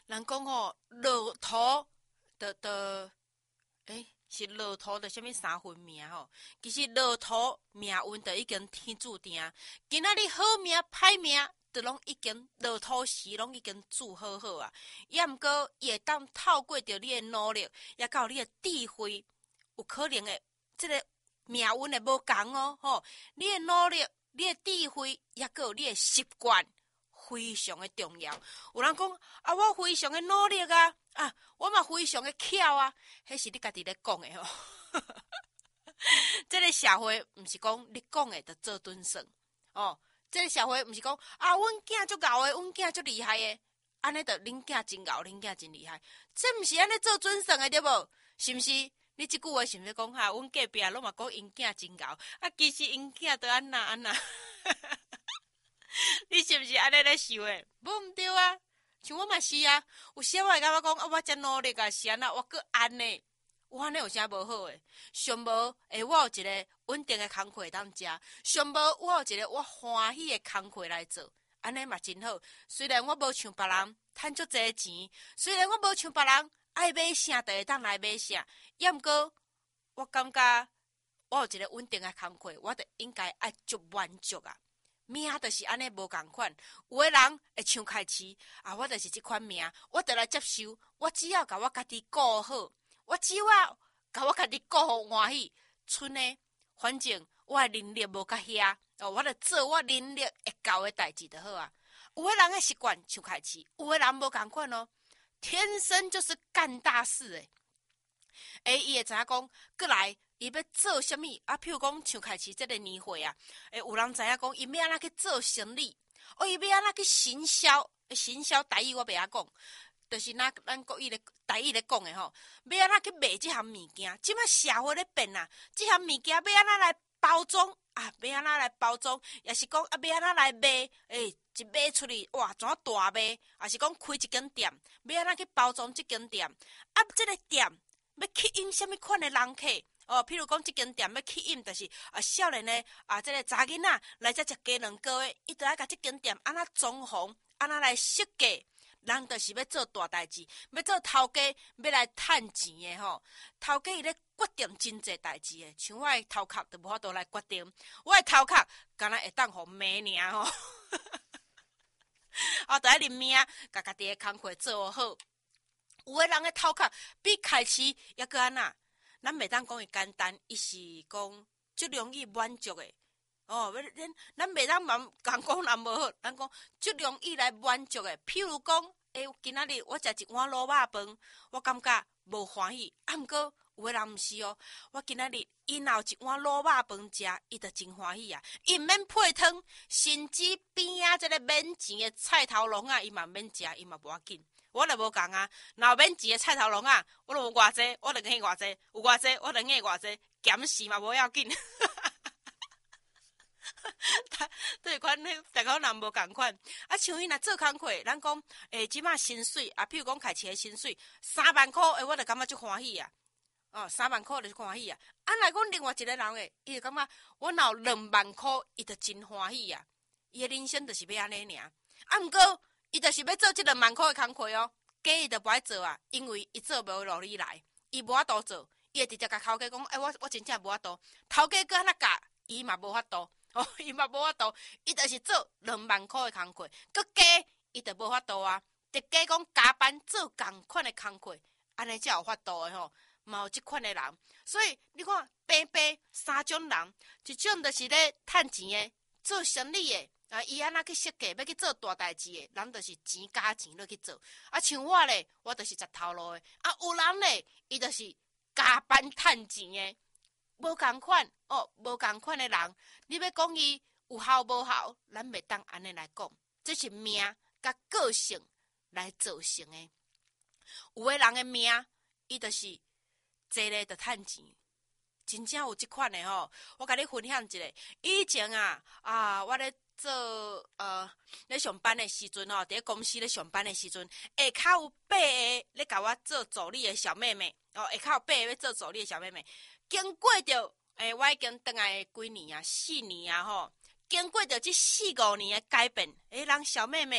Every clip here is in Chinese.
人讲吼，骆驼的是骆驼的什么三分命吼？其实骆驼命运就已经天注定，今仔日好命歹命，都拢已经骆驼时拢已经注好好啊。也毋过伊会当透过着你的努力，也甲有你的智慧，有可能会即个命运会无共哦吼。你的努力、你的智慧，也个有你的习惯。非常的重要。有人讲啊，我非常的努力啊，我嘛非常的巧啊，迄是你家己咧讲的吼。这个社会毋是讲你讲的就做准算哦。这个社会毋是讲啊，阮囝足牛的，阮囝足厉害的，安尼就恁囝真牛，恁囝真厉害。这毋是安尼做准算的对无？是毋是？你即句话是毋是讲哈？阮隔壁拢嘛讲因囝真牛，啊，其实因囝都安那。你是毋是安尼咧想诶？无毋对啊，像我嘛是啊。有时我会感觉讲啊，我遮努力啊，是安那，我搁安尼，有安尼有啥无好诶？上无我有一个稳定诶工课当食，上无我有一个我欢喜诶工课来做，安尼嘛真好。虽然我无像别人趁足济钱，虽然我无像别人爱买啥就会当来买啥，也毋过我感觉我有一个稳定诶工课，我着应该爱足满足啊。命就是安尼无共款，有的人会像开市啊，我就是即款命，我得来接受。我只要甲我家己顾好，我只要甲我家己顾好欢喜，剩的反正我的能力无甲遐哦，我着做我能力会够的代志就好啊。有的人的习惯像开市，有的人无共款哦，天生就是干大事伊会知影讲，过来。伊要做啥物啊？譬如讲，像开始即个年会啊，有人知影讲，伊要安怎去做生意，伊要安怎去行销？行销台语我袂晓讲，就是咱国语咧台语咧讲诶吼，要安怎去卖即项物件？即摆社会咧变啊，即项物件要安怎来包装啊？要安怎来包装？也是讲啊，要安怎来卖？一卖出去哇，怎大卖？也是讲开一间店，要安怎去包装即间店？啊，即个店要吸引啥物款诶人客？譬如讲，即间店要吸引，就是少年的即个查囡仔来遮食鸡卵糕的，伊就爱甲即间店安怎装潢，安怎来设计，人就是要做大代志，要做头家，要来趁钱的吼。头家伊咧决定真济代志的，像我的头壳就无法度来决定，我的头壳敢若会当互骂尔吼。就爱认命，甲家己的工课做好。有的人的头壳比开始抑搁安那。咱袂当讲伊简单，伊是讲足容易满足诶。咱袂当讲人无好，咱讲足容易来满足诶。譬如讲，今仔日我食一碗卤肉饭，我感觉无欢喜。毋过有诶人毋是哦，我今仔日伊若有一碗卤肉饭食，伊就真欢喜啊。伊毋免配汤，甚至边仔即个免钱诶菜头龙啊，伊嘛免食，伊嘛无要紧。我就无共啊，若免钱的菜头龙啊，我就有偌济，我就硬偌济，有偌济，我就硬偌济，减死嘛无要紧。对款，大家人无共款。啊，像伊若做工课，咱讲，即马薪水啊，譬如讲开市的薪水3万块，我就感觉足欢喜啊。3万块就是欢喜啊。啊，来讲另外一个人诶，伊就感觉我若有2万块，伊就真欢喜啊。伊的人生就是要安尼尔。啊，毋过。伊就是要做即2万块的工课哦，假伊就无爱做啊，因为伊做无落力来，伊无法度做，伊会直接甲头家讲，我真正无法度，头家搁安那教，伊嘛无法度，伊嘛无法度，伊就是做2万块的工课，搁假伊就无法度啊，直假讲加班做共款的工课，安尼才有法度的吼，嘛有即款的人，所以你看，平平3种人，一种就是咧趁钱的，做生意的。伊安那去设计，要去做大代志的，人就是钱加钱落去做。啊，像我咧，我就是食头路的。啊，有人咧，伊就是加班趁钱的，无共款哦，无共款的人。你要讲伊有效无效，咱袂当安尼来讲，这是命甲个性来造成的。有的人的命，伊就是坐咧就趁钱。真正有即款的吼，我甲你分享一个。以前我咧做咧上班的时阵吼，伫公司咧上班的时阵，下骹有8个咧甲我做助理的小妹妹，下骹有8个要做助理的小妹妹，经过着我已经倒来几年啊，4年啊吼，经过着这4、5年的改变，人小妹妹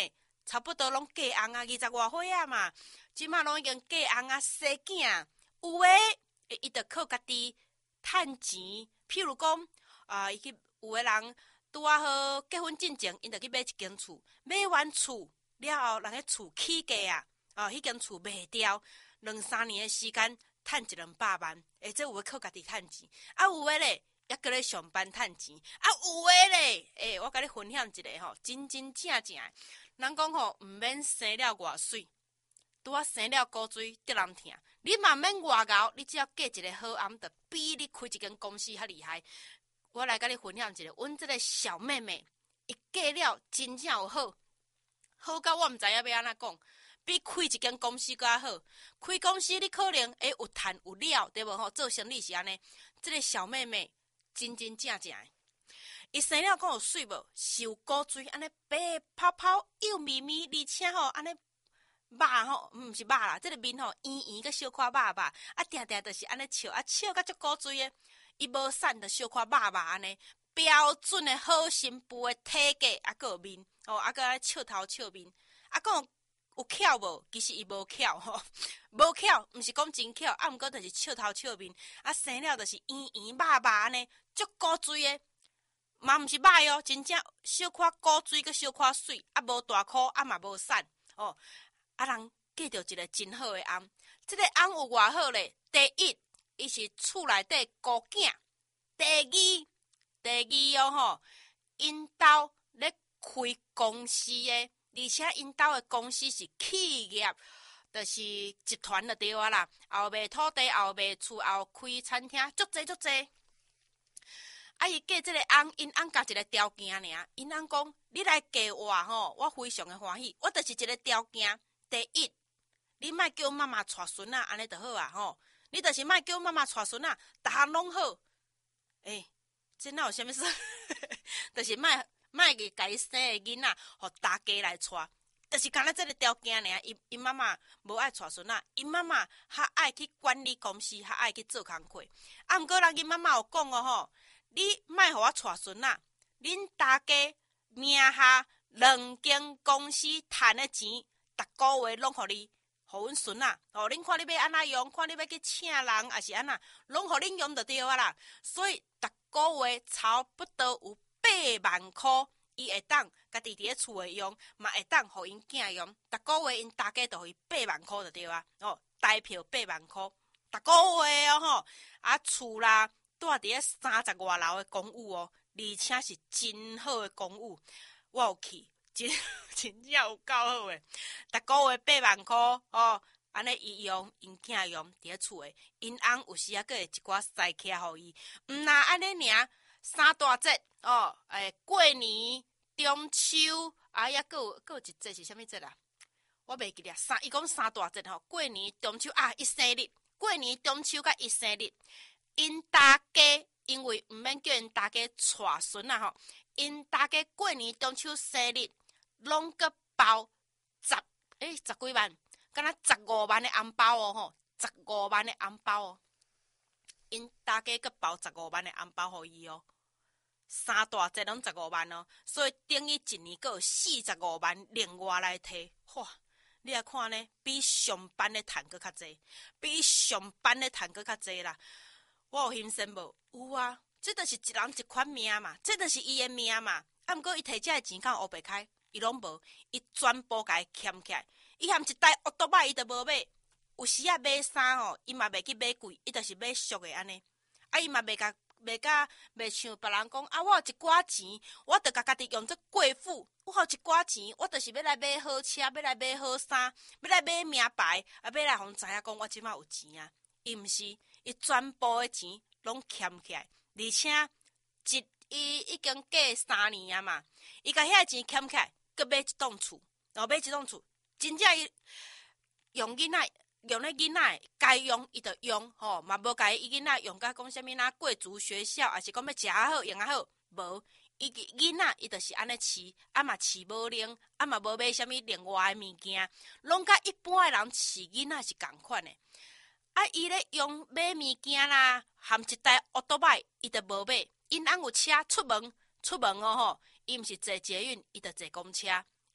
差不多拢嫁翁啊，20外岁啊嘛，即马拢已经嫁翁啊，生囝，有诶，伊着靠家己趁钱，譬如讲伊去有诶人拄啊好结婚进前，因着去买一间厝，买完厝了后，人迄厝起价啊，迄间厝卖掉，2-3年诶时间，趁100-200万，这有诶靠家己趁钱，啊有诶咧。抑搁咧上班趁钱，啊有诶咧，我甲你分享一个吼，真正诶，人讲吼，毋免生了偌水，拄啊生了骨水得人疼，你嘛免偌敖，你只要嫁一个好翁，就比你开一间公司较厉害。我来甲你分享一个，阮即个小妹妹，伊嫁了真正有好，好到我毋知影要安怎讲。比开一间公司较好，开公司你可能有赚有了，对无吼？做生意是安尼，即个小妹妹。真正诶，伊生了讲有水无？是有骨水，安尼白泡泡、幼咪咪，而且吼安尼肉吼，毋是肉啦，即个面吼圆圆个小可肉，啊定定就是安尼笑，笑甲足骨水诶，伊无瘦着小可肉安尼，标准诶好新妇诶体格，搁有面，搁安尼笑头笑面，讲有巧无？其实伊无巧吼，无巧，毋是讲真巧，毋过就是笑头笑面，生了就是圆圆肉安尼。足骨水诶，嘛毋是歹哦，真正小可骨水个小可水，无大箍，嘛无瘦哦。人嫁着一个真好诶翁，即个翁有偌好咧？第一，伊是厝内底孤囝；第二哦吼，因兜咧开公司诶，而且因兜诶公司是企业，就是集团就对啊啦。后卖土地，后卖厝，后开餐厅，足济。伊嫁即个翁，因翁甲一个条件尔，因翁讲你来嫁我吼，我非常的欢喜。我就是一个条件，第一，你莫叫妈妈带孙仔，安尼就好啊吼。你就是莫叫妈妈带孙仔，逐项拢好。这哪有啥物事？就是莫去家己生的囡仔，互大家来带。就是干那这个条件尔，因妈妈无爱带孙仔，因妈妈较爱去管理公司，较爱去做工课。毋过人因妈妈有讲哦吼。你莫互我带孙仔，恁大家名下2间公司赚的钱，逐个月拢互你，互阮孙仔。恁看你要安怎用，看你要去请人，还是安怎，拢互恁用就对啊啦。所以逐个月差不多有8万箍，伊会当家己伫咧厝诶用，嘛会当互因囝用。逐个月因大家都互伊8万箍就对啊。代票8万箍，逐个月哦吼，厝啦。住伫咧30外楼诶公寓哦，而且是真好诶公寓，我有去，真正有够好诶。逐个月8万箍哦，安尼伊用，因囝用伫咧厝诶，因翁有时佫会一寡塞起互伊，毋若安尼尔，3大节哦，过年、中秋，抑佫有一节是啥物节啦？我袂记咧，伊讲3大节吼，过年、中秋伊生日，过年、中秋甲伊生日。因大家因为毋免叫因大家带孙啊吼，因大家过年中秋生日，拢个包10几万，敢若15万的红包哦吼，15万的红包哦，因大家个包15万的红包互伊哦，3大节拢15万哦，所以等于一年个有45万另外来摕，哇！你来看呢，比上班的赚搁较济，比上班的赚搁较济啦。我有欣赏无？有啊，这就是一人一款命嘛，这就是伊的命嘛。毋过伊摕这个钱敢黑白开，伊拢无，伊全部甲伊欠起来。伊含一台奥多麦伊都无买，有时啊买衫吼，伊嘛袂去买贵，伊就是买俗的安尼。伊嘛袂像别人讲我有一寡钱，我着甲家己用作贵妇。我有一寡钱，我就是要来买好车，要来买好衫，要来买名牌，要来互知影讲我即马有钱啊。伊毋是，伊全部的钱拢欠起来，而且伊已经过3年啊嘛，伊甲遐钱欠起来，佮买一栋厝，买一栋厝，真正伊用囡仔用咧囡仔该用伊就用吼，嘛无甲伊囡仔用甲讲啥物呐贵族学校，还是讲要食啊好用啊好，无伊囡仔伊就是安尼饲，嘛饲无灵，嘛无买啥物另外的物件，拢甲一般的人饲囡仔是共款的。伊咧用买物件啦，含一台奥多麦，伊就无买。因翁有车出门哦吼，伊毋是坐捷运，伊就坐公车。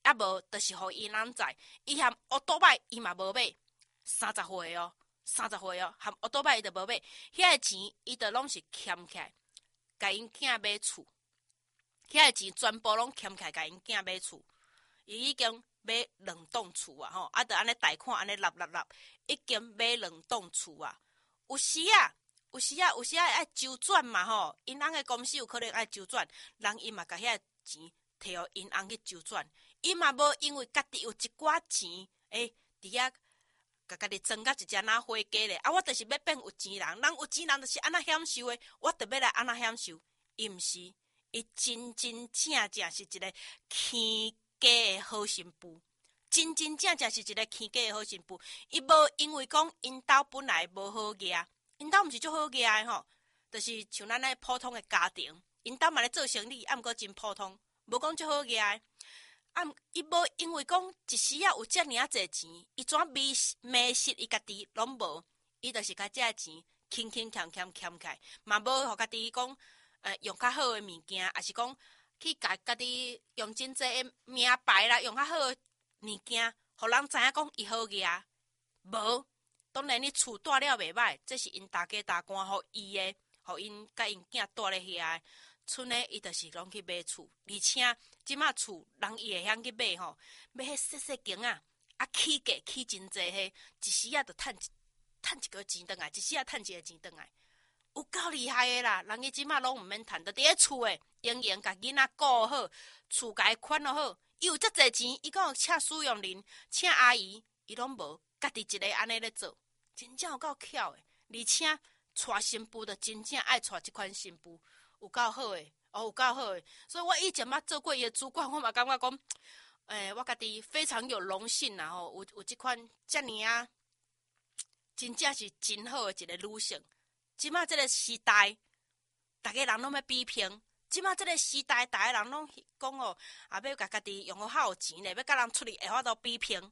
啊无就是互伊人知，伊含乌多摆伊嘛无买，30岁哦，30岁哦，含乌多摆伊就无买，遐个钱伊就拢是欠起来，甲因囝买厝，遐个钱全部拢欠起来，甲因囝买厝，伊已经买2栋厝啊吼，啊，着安尼贷款安尼立，已经买2栋厝啊，有时爱周转嘛吼，因翁个公司有可能爱周转，人伊嘛甲遐钱摕互因翁去周转，伊嘛无因为家己有一寡钱，伫遐甲家己装甲一只哪花家咧，啊，我就是要变有钱人，人有钱人就是安那享受诶，我着要来安那享受，伊毋是，伊真正是一个欠家诶好媳妇。真正是一个欠家诶好媳妇，伊无因为讲因兜本来无好业，因兜毋是足好业诶吼，就是像咱咧普通诶家庭，因兜嘛咧做生意，啊毋过真普通，无讲足好业诶。啊，伊无因为讲一时啊有遮尔啊侪钱，伊怎迷失伊家己拢无，伊就是甲遮钱欠起来，嘛无互家己讲用较好诶物件，还是讲去甲家己用真济诶名牌啦，用较好诶物件，互人知影讲伊好业，无。当然，你厝住了袂歹，这是因大家大官互伊诶，互因甲因囝住咧遐。剩诶，伊就是拢去买厝，而且即马厝人伊会晓去买吼，买迄细间啊，啊起价起真济迄，一时啊就趁一个钱转来，一时啊趁一个钱转来，有够厉害诶啦！人伊即马拢毋免趁，就伫咧厝诶，用甲囡仔顾好，厝家款好，伊有遮济钱，伊讲有请使用人，请阿姨，伊拢无，家己一个安尼咧做，真正有够巧诶，而且娶新妇就真正爱娶即款新妇。有够好诶，有够好诶，所以我以前捌做过伊诶主管，我嘛感觉讲，我家己非常有荣幸啦吼，有即款遮尔啊，真正是真好诶一个女性。即马即个时代，逐个人拢要比拼。即马即个时代，逐个人拢讲哦，也要甲家己用好有钱咧，要甲人出去会法度比拼。